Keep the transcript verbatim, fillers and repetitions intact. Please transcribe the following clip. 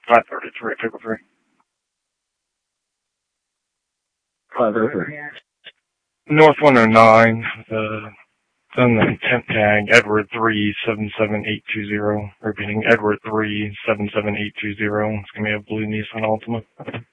five thirty-three, pickle three. five thirty-three. North one oh nine, the, then the temp tag, Edward three seven seven eight two zero. Repeating, Edward three seven seven eight two zero. It's going to be a blue Nissan Altima.